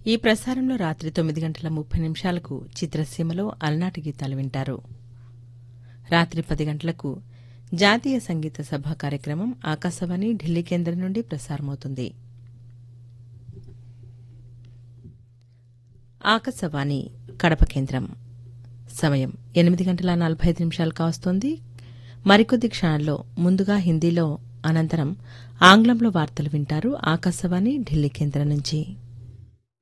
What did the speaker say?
ఈ ప్రసారంలో రాత్రి 9:30 చిత్రసీమలో అలనాటి గీతాలు వింటారు. రాత్రి 10 గంటలకు జాతీయ సంగీత సభ కార్యక్రమం ఆకాశవాణి ఢిల్లీ కేంద్రం నుండి ప్రసారమవుతుంది. ఆకాశవాణి కడప కేంద్రం సమయం 8:45 కావస్తోంది. మరికొద్ది క్షణాల్లో ముందుగా హిందీలో, అనంతరం ఆంగ్లంలో వార్తలు వింటారు. ఆకాశవాణి ఢిల్లీ కేంద్రం నుంచి.